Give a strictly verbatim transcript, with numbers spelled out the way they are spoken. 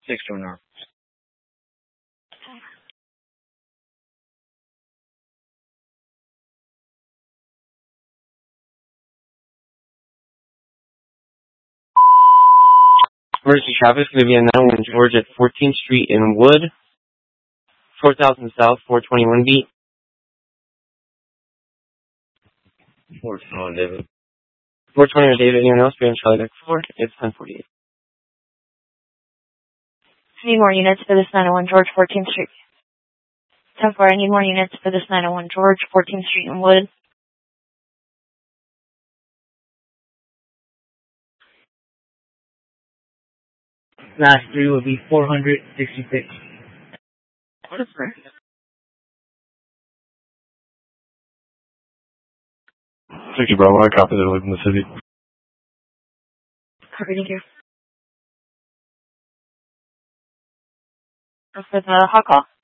six two North. Emergency traffic is going to be on nine one George at fourteenth Street in Wood. four thousand South, four twenty-one beat. four twenty-one, David. four twenty-one, David. Anyone else? Be on Charlie deck four. It's ten forty-eight. I need more units for this nine oh one George, fourteenth Street. ten four, I need more units for this nine oh one George, fourteenth Street in Wood. Last three will be four hundred sixty-six. What is that? sixty Bravo, I copy that I live in the city. Copy, thank you. For the hot call.